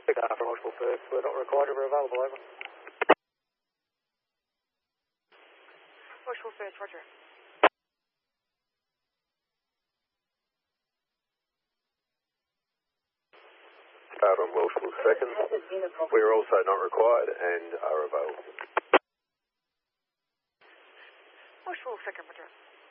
From Oshville first, we're not required, we're available, over. Oshville first, roger. From Welshville second, we are also not required and are available. Oshville second, roger.